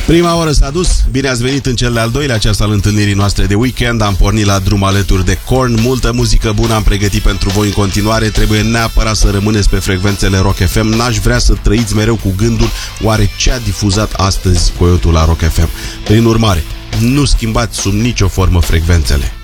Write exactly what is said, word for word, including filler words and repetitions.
Prima oră s-a dus, bine ați venit în cel de-al doilea ceas al întâlnirii noastre de weekend. Am pornit la drum alături de Korn. Multă muzică bună am pregătit pentru voi în continuare. Trebuie neapărat să rămâneți pe frecvențele Rock F M. N-aș vrea să trăiți mereu cu gândul: oare ce a difuzat astăzi Coyotul la Rock F M? Prin urmare, nu schimbați sub nicio formă frecvențele.